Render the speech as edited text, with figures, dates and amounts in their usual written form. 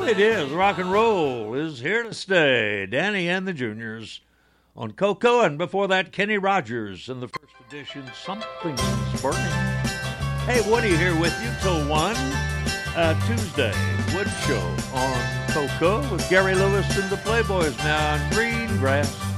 It is. Rock and roll is here to stay. Danny and the Juniors on Coco, and before that, Kenny Rogers in the first edition, Something's Burning. Hey, Woody here with you till 1 Tuesday. Wood Show on Coco with Gary Lewis and the Playboys now on Green Grass.